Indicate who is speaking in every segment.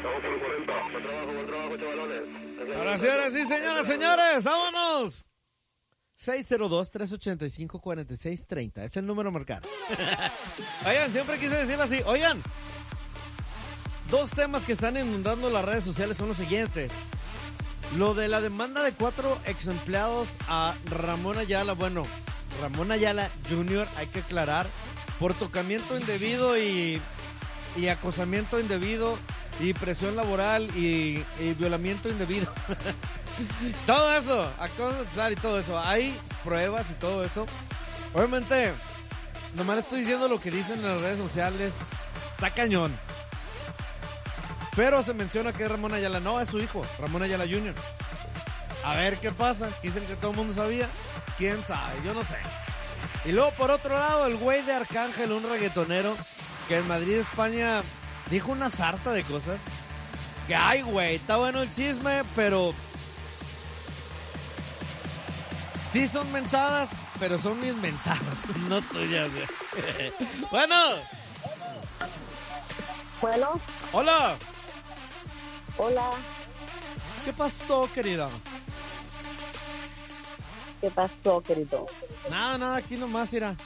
Speaker 1: Ahora sí, señoras, señores, vámonos. 602-385-4630, es el número a marcar. Oigan, siempre quise decirlo así. Oigan, dos temas que están inundando las redes sociales son los siguientes. Lo de la demanda de 4 ex empleados a Ramón Ayala. Bueno, Ramón Ayala Jr., hay que aclarar, por tocamiento indebido y acosamiento indebido y presión laboral y violamiento indebido. Todo eso, acoso sexual y todo eso. Hay pruebas y todo eso. Obviamente, nomás le estoy diciendo lo que dicen en las redes sociales. Está cañón. Pero se menciona que es Ramón Ayala. No, es su hijo, Ramón Ayala Jr. A ver qué pasa. Dicen que todo el mundo sabía. ¿Quién sabe? Yo no sé. Y luego, por otro lado, el güey de Arcángel, un reggaetonero, que en Madrid, España, dijo una sarta de cosas. Que, ay, güey, está bueno el chisme, pero... sí son mensadas, pero son mis mensadas, no tuyas, güey. Bueno.
Speaker 2: Bueno.
Speaker 1: Hola.
Speaker 2: Hola.
Speaker 1: ¿Qué pasó, querida?
Speaker 2: ¿Qué pasó, querido?
Speaker 1: Nada, aquí nomás irá.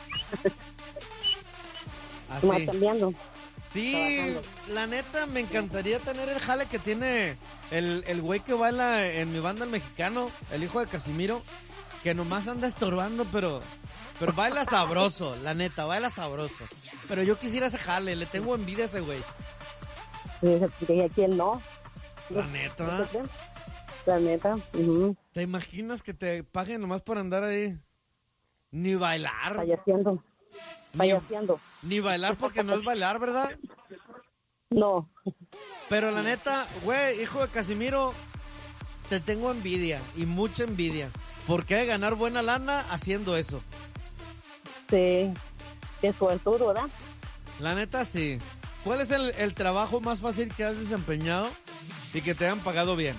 Speaker 2: Así. Más cambiando.
Speaker 1: Sí,
Speaker 2: Trabajando.
Speaker 1: La neta, me encantaría tener el jale que tiene el güey que baila en mi banda, el mexicano, el hijo de Casimiro, que nomás anda estorbando, pero baila sabroso, la neta, baila sabroso. Pero yo quisiera ese jale, le tengo envidia a ese güey.
Speaker 2: ¿Y a quién no?
Speaker 1: La neta.
Speaker 2: La neta.
Speaker 1: ¿Te imaginas que te paguen nomás por andar ahí? Ni bailar.
Speaker 2: Payaseando.
Speaker 1: Ni bailar porque no es bailar, ¿verdad?
Speaker 2: No.
Speaker 1: Pero la neta, güey, hijo de Casimiro, te tengo envidia y mucha envidia. Porque hay que ganar buena lana haciendo eso.
Speaker 2: Sí. Qué suertudo, ¿verdad?
Speaker 1: La neta, sí. ¿Cuál es el trabajo más fácil que has desempeñado y que te hayan pagado bien?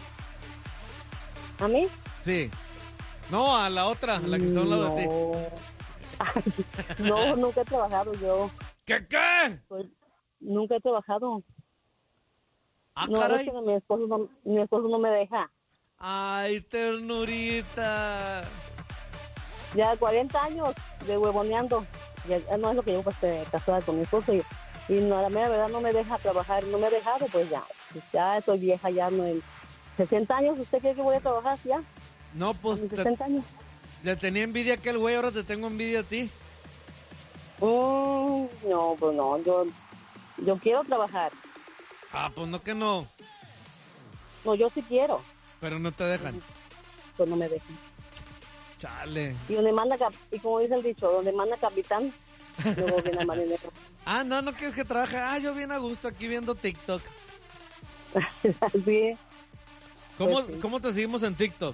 Speaker 2: ¿A mí?
Speaker 1: Sí. No, a la otra, a la que está a un lado de ti.
Speaker 2: No, nunca he trabajado yo.
Speaker 1: ¿Qué?
Speaker 2: Pues, nunca he trabajado.
Speaker 1: Ah,
Speaker 2: no,
Speaker 1: caray.
Speaker 2: Es que mi esposo no me deja.
Speaker 1: Ay, ternurita.
Speaker 2: Ya 40 años de huevoneando. Ya no es lo que yo pues casada con mi esposo y no, la mera verdad no me deja trabajar, no me ha dejado, pues ya estoy vieja, ya no en 60 años, ¿usted cree que voy a trabajar ya?
Speaker 1: No, pues
Speaker 2: 60 años.
Speaker 1: Le tenía envidia a aquel güey, ahora te tengo envidia a ti.
Speaker 2: No, pues no, yo quiero trabajar.
Speaker 1: Ah, pues no que no.
Speaker 2: No, yo sí quiero.
Speaker 1: Pero no te dejan.
Speaker 2: Pues no me dejan.
Speaker 1: Chale.
Speaker 2: Y y como dice el dicho, donde manda capitán, luego viene marinero.
Speaker 1: Ah, no quieres que trabaje. Ah, yo bien a gusto aquí viendo TikTok.
Speaker 2: Sí.
Speaker 1: ¿Cómo,
Speaker 2: Pues sí.
Speaker 1: ¿Cómo te seguimos en TikTok?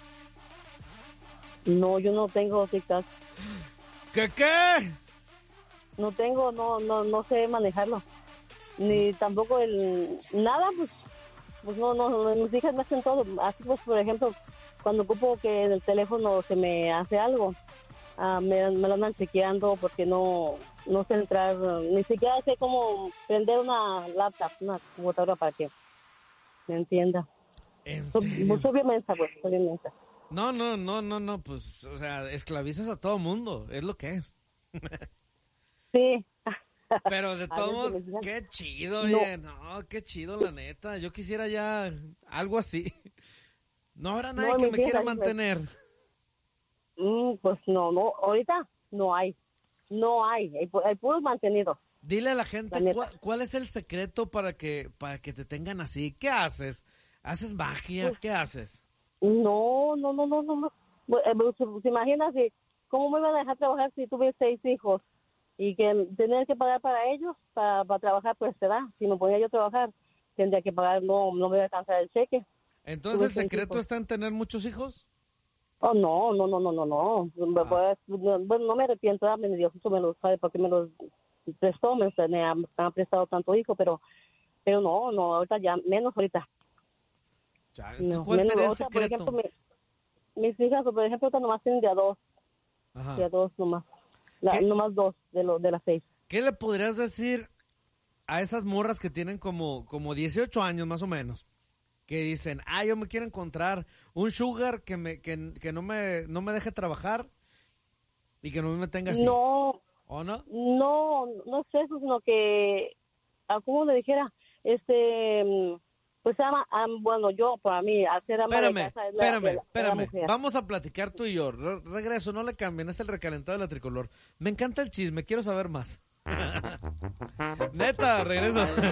Speaker 2: No, yo no tengo TikTok.
Speaker 1: ¿Qué?
Speaker 2: No tengo, no sé manejarlo. Ni tampoco nada, pues no, mis hijas me hacen todo. Así pues, por ejemplo, cuando ocupo que en el teléfono se me hace algo, me lo andan chequeando porque no sé entrar, ni siquiera sé cómo prender una laptop, una computadora para que me entienda.
Speaker 1: ¿En serio?
Speaker 2: Soy bien mensa, pues, soy bien mensa.
Speaker 1: No, pues, o sea, esclavizas a todo mundo, es lo que es.
Speaker 2: Sí.
Speaker 1: Pero de todos modos, qué chido, oye, no, qué chido, la neta. Yo quisiera ya algo así. No habrá nadie que me quiera mantener.
Speaker 2: Pues no, ahorita no hay. Hay puros mantenidos.
Speaker 1: Dile a la gente, ¿cuál es el secreto para que te tengan así? ¿Qué haces? ¿Haces magia?
Speaker 2: Pues,
Speaker 1: ¿qué haces?
Speaker 2: No. ¿Se imagina cómo me iban a dejar trabajar si tuve 6 hijos? Y que tener que pagar para ellos, para trabajar, pues se da. Si me ponía yo a trabajar, tendría que pagar, no me voy a alcanzar el cheque.
Speaker 1: Entonces, ¿el secreto está en tener muchos hijos?
Speaker 2: Oh, no. Pues, bueno, no me arrepiento, Dios me los sabe porque me los prestó, me han prestado tanto hijo, pero no, ahorita ya, menos ahorita.
Speaker 1: Ya, ¿cuál sería el secreto?
Speaker 2: Por ejemplo, mis hijas, por ejemplo, ahorita nomás tienen de a 2. De a 2 nomás. Nomás 2 de las 6.
Speaker 1: ¿Qué le podrías decir a esas morras que tienen como 18 años más o menos, que dicen, yo me quiero encontrar un sugar que no me deje trabajar y que no me tenga así.
Speaker 2: No.
Speaker 1: ¿O no?
Speaker 2: No es eso, sino que, ¿cómo le dijera? Pues bueno, yo para mí, hacer ama de casa es la mujer.
Speaker 1: Vamos a platicar tú y yo. Regreso, no le cambien, es el recalentado de la tricolor. Me encanta el chisme, quiero saber más. Neta, regreso.